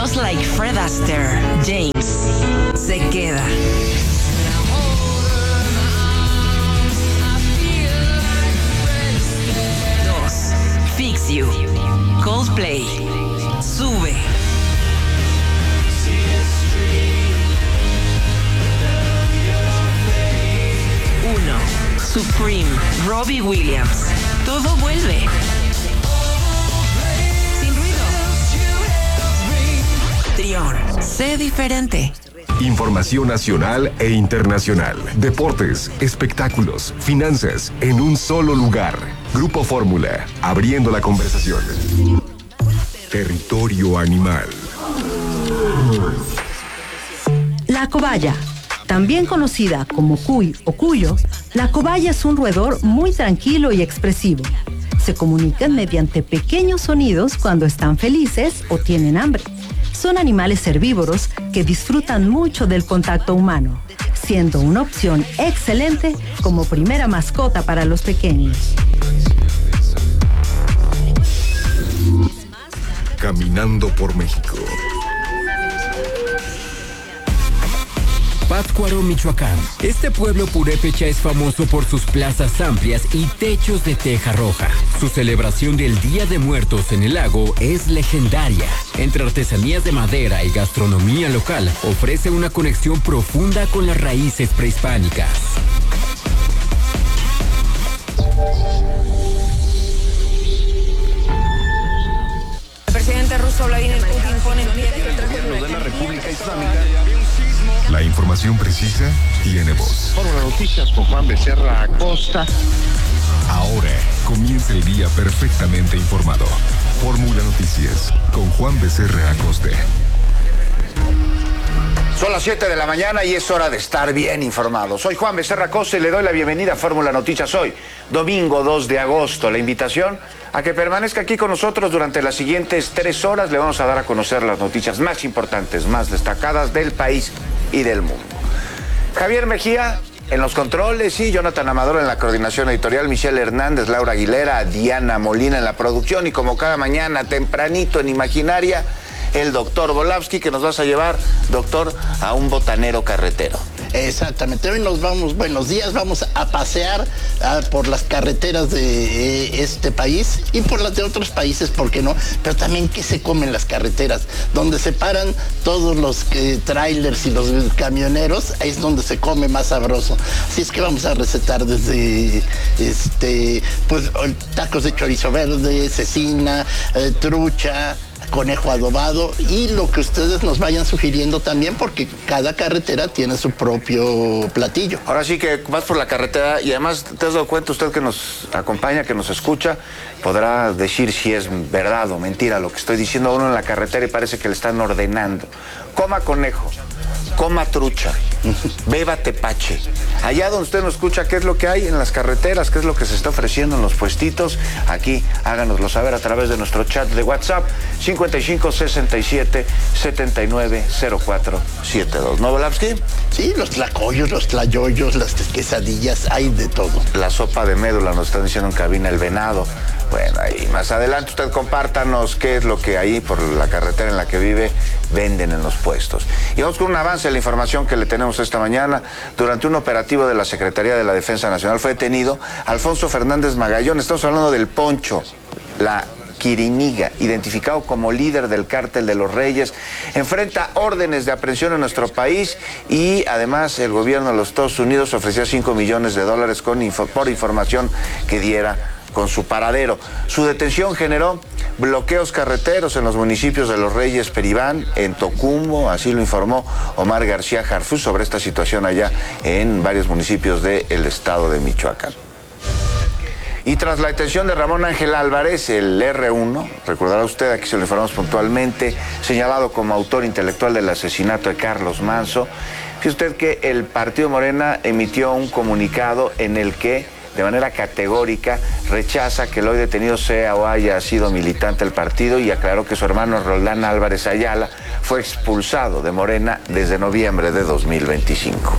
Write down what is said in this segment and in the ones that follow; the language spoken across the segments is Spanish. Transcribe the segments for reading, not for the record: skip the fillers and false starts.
Just like Fred Astaire, James se queda. 2. Fix You, Coldplay, sube. 1. Supreme, Robbie Williams, todo vuelve. Sin ruido. Trión, sé diferente. Información nacional e internacional. Deportes, espectáculos, finanzas, en un solo lugar. Grupo Fórmula, abriendo la conversación. Territorio animal. La cobaya, también conocida como cuy o cuyo, la cobaya es un roedor muy tranquilo y expresivo. Se comunican mediante pequeños sonidos cuando están felices o tienen hambre. Son animales herbívoros que disfrutan mucho del contacto humano, siendo una opción excelente como primera mascota para los pequeños. Caminando por México. Pátzcuaro, Michoacán. Este pueblo purépecha es famoso por sus plazas amplias y techos de teja roja. Su celebración del Día de Muertos en el lago es legendaria. Entre artesanías de madera y gastronomía local, ofrece una conexión profunda con las raíces prehispánicas. El presidente ruso Vladimir Putin pone en pie el Gobierno de la República Islámica. La información precisa tiene voz. Fórmula Noticias con Juan Becerra Acosta. Ahora comienza el día perfectamente informado. Fórmula Noticias con Juan Becerra Acosta. Son las 7 de la mañana y es hora de estar bien informado. Soy Juan Becerra Acosta y le doy la bienvenida a Fórmula Noticias hoy, domingo 2 de agosto. La invitación a que permanezca aquí con nosotros durante las siguientes 3 horas. Le vamos a dar a conocer las noticias más importantes, más destacadas del país y del mundo. Javier Mejía en los controles y Jonathan Amador en la coordinación editorial, Michelle Hernández, Laura Aguilera, Diana Molina en la producción y como cada mañana tempranito en Imaginaria, el doctor Volavsky, que nos vas a llevar, doctor, a un botanero carretero. Exactamente, hoy nos vamos, buenos días, vamos a pasear por las carreteras de este país y por las de otros países, ¿por qué no? Pero también qué se comen las carreteras, donde se paran todos los trailers y los camioneros, ahí es donde se come más sabroso. Así es que vamos a recetar desde pues tacos de chorizo verde, cecina, trucha, conejo adobado y lo que ustedes nos vayan sugiriendo también, porque cada carretera tiene su propio platillo. Ahora sí que vas por la carretera y además te has dado cuenta, usted que nos acompaña, que nos escucha, podrá decir si es verdad o mentira lo que estoy diciendo a uno en la carretera y parece que le están ordenando. Coma conejo, coma trucha, beba tepache. Allá donde usted nos escucha, ¿qué es lo que hay en las carreteras? ¿Qué es lo que se está ofreciendo en los puestitos? Aquí háganoslo saber a través de nuestro chat de WhatsApp 5567-790472. ¿No, Volavsky? Sí, los tlacoyos, los tlayoyos, las quesadillas, hay de todo. La sopa de médula nos están diciendo en cabina, el venado. Bueno, ahí más adelante usted compártanos qué es lo que ahí por la carretera en la que vive venden en los puestos. Y vamos con un avance de la información que le tenemos esta mañana. Durante un operativo de la Secretaría de la Defensa Nacional fue detenido Alfonso Fernández Magallón. Estamos hablando del Poncho, la Quiriniga, identificado como líder del Cártel de los Reyes, enfrenta órdenes de aprehensión en nuestro país y además el gobierno de los Estados Unidos ofrecía $5 millones por información que diera con su paradero. Su detención generó bloqueos carreteros en los municipios de Los Reyes, Peribán, en Tocumbo, así lo informó Omar García Harfuch sobre esta situación allá en varios municipios del estado de Michoacán. Y tras la detención de Ramón Ángel Álvarez, el R1, recordará usted, aquí se lo informamos puntualmente, señalado como autor intelectual del asesinato de Carlos Manzo, fíjese usted que el partido Morena emitió un comunicado en el que de manera categórica rechaza que el hoy detenido sea o haya sido militante del partido y aclaró que su hermano Roldán Álvarez Ayala fue expulsado de Morena desde noviembre de 2025.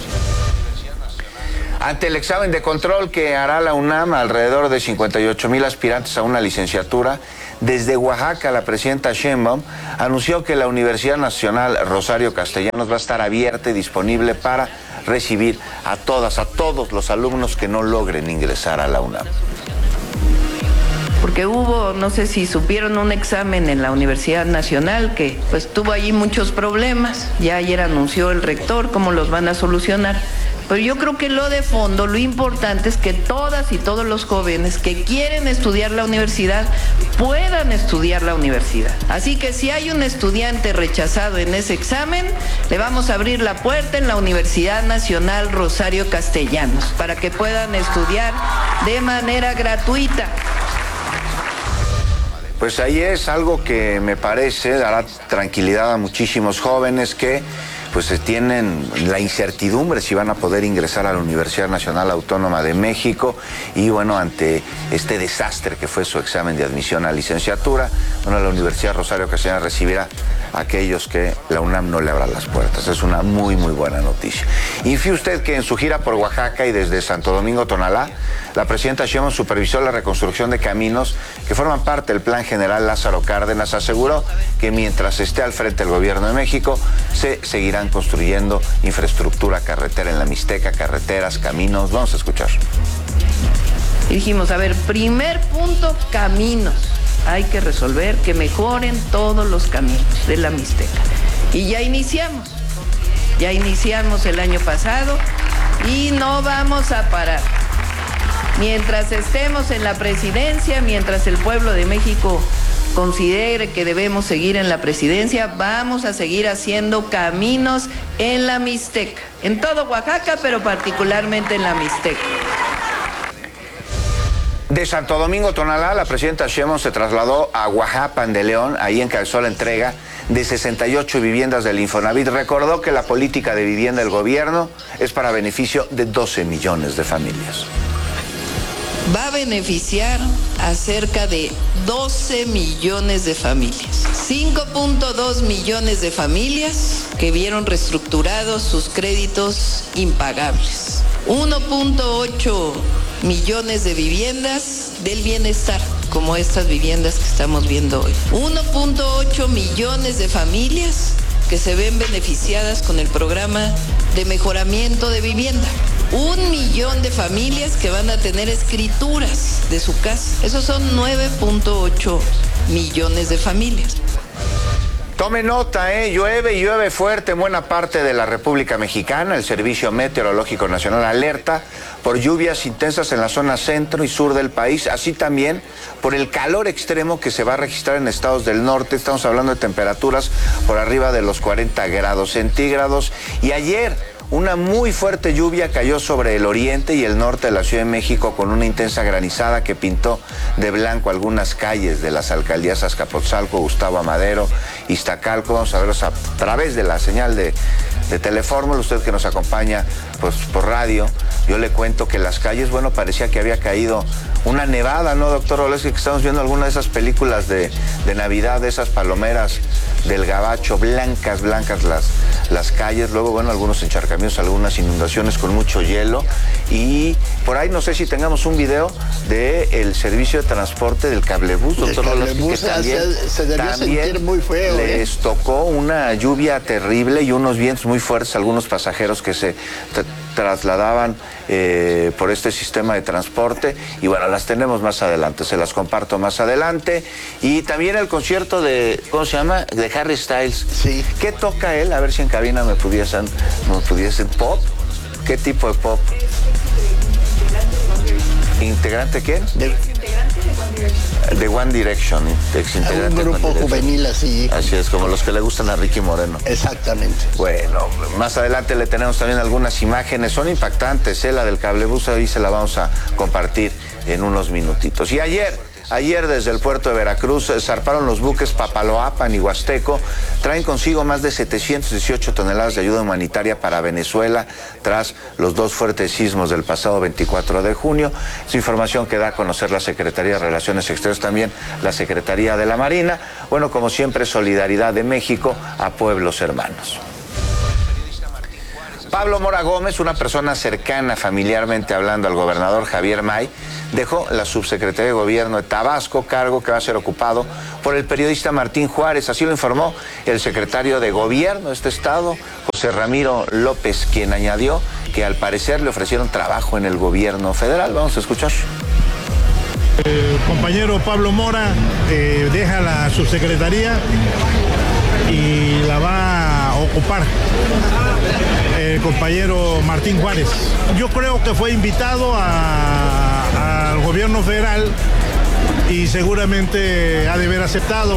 Ante el examen de control que hará la UNAM, alrededor de 58,000 aspirantes a una licenciatura Desde Oaxaca, la presidenta Sheinbaum anunció que la Universidad Nacional Rosario Castellanos va a estar abierta y disponible para recibir a todos los alumnos que no logren ingresar a la UNAM. Porque hubo, no sé si supieron, un examen en la Universidad Nacional que pues tuvo allí muchos problemas. Ya ayer anunció el rector cómo los van a solucionar. Pero yo creo que lo de fondo, lo importante es que todas y todos los jóvenes que quieren estudiar la universidad puedan estudiar la universidad. Así que si hay un estudiante rechazado en ese examen, le vamos a abrir la puerta en la Universidad Nacional Rosario Castellanos para que puedan estudiar de manera gratuita. Pues ahí es algo que me parece dará tranquilidad a muchísimos jóvenes que pues tienen la incertidumbre si van a poder ingresar a la Universidad Nacional Autónoma de México y bueno, ante este desastre que fue su examen de admisión a licenciatura, bueno, la Universidad Rosario Castellanos recibirá a aquellos que la UNAM no le abra las puertas. Es una muy buena noticia. Y fíjese usted que en su gira por Oaxaca y desde Santo Domingo Tonalá, la presidenta Sheinbaum supervisó la reconstrucción de caminos que forman parte del Plan General Lázaro Cárdenas. Aseguró que mientras esté al frente del gobierno de México, se seguirán construyendo infraestructura carretera en la Mixteca, carreteras, caminos. Vamos a escuchar. Y dijimos, a ver, primer punto, caminos. Hay que resolver que mejoren todos los caminos de la Mixteca. Y ya iniciamos el año pasado y no vamos a parar. Mientras estemos en la presidencia, mientras el pueblo de México considere que debemos seguir en la presidencia, vamos a seguir haciendo caminos en la Mixteca, en todo Oaxaca, pero particularmente en la Mixteca. De Santo Domingo Tonalá, la presidenta Sheinbaum se trasladó a Oaxapan de León. Ahí encabezó la entrega de 68 viviendas del Infonavit. Recordó que la política de vivienda del gobierno es para beneficio de 12 millones de familias. Va a beneficiar a cerca de 12 millones de familias. 5.2 millones de familias que vieron reestructurados sus créditos impagables. 1.8 millones de viviendas del bienestar, como estas viviendas que estamos viendo hoy. 1.8 millones de familias que se ven beneficiadas con el programa de mejoramiento de vivienda. 1 millón de familias que van a tener escrituras de su casa. Esos son 9.8 millones de familias. Tome nota, llueve y llueve fuerte en buena parte de la República Mexicana. El Servicio Meteorológico Nacional alerta por lluvias intensas en la zona centro y sur del país, así también por el calor extremo que se va a registrar en estados del norte. Estamos hablando de temperaturas por arriba de los 40 grados centígrados. Y ayer una muy fuerte lluvia cayó sobre el oriente y el norte de la Ciudad de México con una intensa granizada que pintó de blanco algunas calles de las alcaldías Azcapotzalco, Gustavo Amadero, Iztacalco. Vamos a verlos a través de la señal de Telefórmula. Usted que nos acompaña pues por radio, yo le cuento que las calles, bueno, parecía que había caído una nevada, ¿no, doctor Oleski? Que estamos viendo alguna de esas películas de Navidad, de esas palomeras del gabacho, blancas las calles. Luego, bueno, algunos encharcamientos, algunas inundaciones con mucho hielo. Y por ahí no sé si tengamos un video del servicio de transporte del cablebús, doctor Oleski, que también se debió sentir muy feo. Les tocó una lluvia terrible y unos vientos muy fuertes a algunos pasajeros que se trasladaban por este sistema de transporte. Y bueno, las tenemos más adelante, se las comparto más adelante. Y también el concierto de, ¿cómo se llama? De Harry Styles. Sí. ¿Qué toca él? A ver si en cabina me pudiesen pop. ¿Qué tipo de pop? ¿Integrante quién? De One Direction. Un grupo juvenil así. Así es, como los que le gustan a Ricky Moreno. Exactamente. Bueno, más adelante le tenemos también algunas imágenes. Son impactantes, la del cablebús, ahí se la vamos a compartir en unos minutitos. Y Ayer desde el puerto de Veracruz zarparon los buques Papaloapan y Huasteco. Traen consigo más de 718 toneladas de ayuda humanitaria para Venezuela tras los 2 fuertes sismos del pasado 24 de junio. Es información que da a conocer la Secretaría de Relaciones Exteriores, también la Secretaría de la Marina. Bueno, como siempre, solidaridad de México a pueblos hermanos. Pablo Mora Gómez, una persona cercana familiarmente hablando al gobernador Javier May, dejó la subsecretaría de Gobierno de Tabasco, cargo que va a ser ocupado por el periodista Martín Juárez. Así lo informó el secretario de Gobierno de este estado, José Ramiro López, quien añadió que al parecer le ofrecieron trabajo en el gobierno federal. Vamos a escuchar. El compañero Pablo Mora deja la subsecretaría y la va a ocupar el compañero Martín Juárez. Yo creo que fue invitado al gobierno federal y seguramente ha de haber aceptado.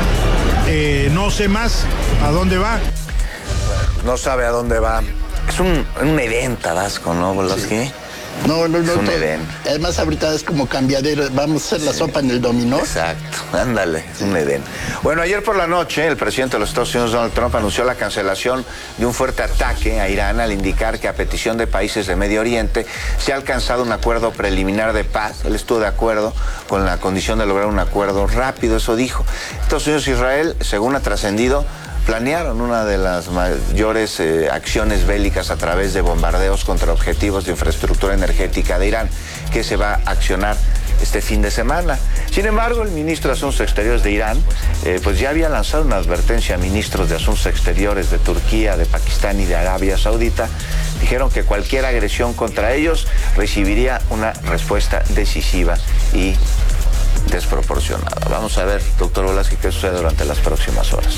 No sé más a dónde va. No sabe a dónde va. Es un Edén, Tabasco, ¿no, Voloski? Sí. No. Es un Edén. Además, ahorita es como cambiadero. Vamos a hacer la sopa en el dominó. Exacto, ándale, es un Edén. Bueno, ayer por la noche, el presidente de los Estados Unidos, Donald Trump, anunció la cancelación de un fuerte ataque a Irán al indicar que a petición de países de Medio Oriente se ha alcanzado un acuerdo preliminar de paz. Él estuvo de acuerdo con la condición de lograr un acuerdo rápido, eso dijo. Estados Unidos e Israel, según ha trascendido, planearon una de las mayores acciones bélicas a través de bombardeos contra objetivos de infraestructura energética de Irán, que se va a accionar este fin de semana. Sin embargo, el ministro de Asuntos Exteriores de Irán pues ya había lanzado una advertencia a ministros de Asuntos Exteriores de Turquía, de Pakistán y de Arabia Saudita. Dijeron que cualquier agresión contra ellos recibiría una respuesta decisiva y desproporcionada. Vamos a ver, doctor Voloski, qué sucede durante las próximas horas.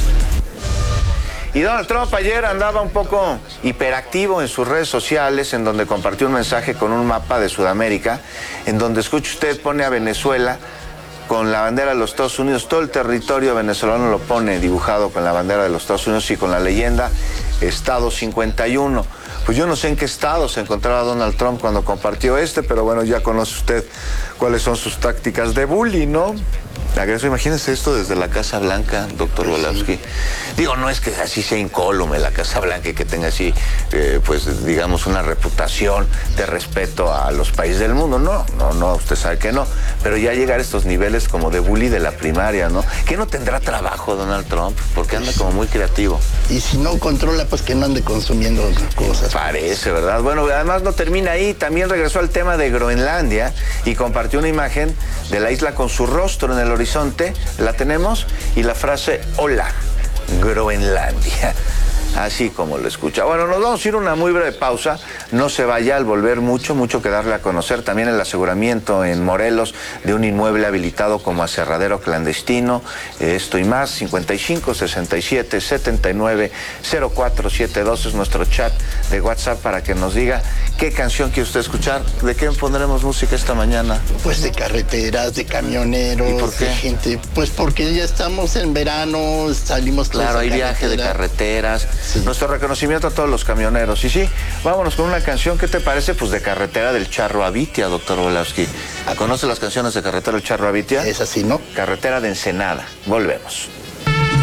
Y Donald Trump ayer andaba un poco hiperactivo en sus redes sociales, en donde compartió un mensaje con un mapa de Sudamérica, en donde, escuche usted, pone a Venezuela con la bandera de los Estados Unidos. Todo el territorio venezolano lo pone dibujado con la bandera de los Estados Unidos y con la leyenda Estado 51. Pues yo no sé en qué estado se encontraba Donald Trump cuando compartió pero bueno, ya conoce usted cuáles son sus tácticas de bullying, ¿no? Imagínense esto desde la Casa Blanca, doctor Voloski. Digo, no es que así sea incólume la Casa Blanca y que tenga así, pues digamos, una reputación de respeto a los países del mundo. No, usted sabe que no. Pero ya llegar a estos niveles como de bully de la primaria, ¿no? ¿Qué no tendrá trabajo Donald Trump? Porque anda como muy creativo. Y si no controla, pues que no ande consumiendo cosas. Parece, ¿verdad? Bueno, además no termina ahí. También regresó al tema de Groenlandia y compartió una imagen de la isla con su rostro en el horizonte. La tenemos, y la frase "Hola, Groenlandia", así como lo escucha. Bueno, nos vamos a ir a una muy breve pausa. No se vaya, al volver mucho que darle a conocer. También el aseguramiento en Morelos de un inmueble habilitado como aserradero clandestino. Esto y más, 55 67 79 0472 es nuestro chat de WhatsApp para que nos diga qué canción quiere usted escuchar. ¿De qué pondremos música esta mañana? Pues de carreteras, de camioneros. ¿Y por qué? De gente. Pues porque ya estamos en verano, salimos todos. Claro, hay viaje de carreteras. Sí. Nuestro reconocimiento a todos los camioneros. Y sí, vámonos con una canción, ¿qué te parece? Pues de Carretera del Charro Abitia, doctor Voloski. ¿Conoce las canciones de Carretera del Charro Abitia? Es así, ¿no? Carretera de Ensenada. Volvemos.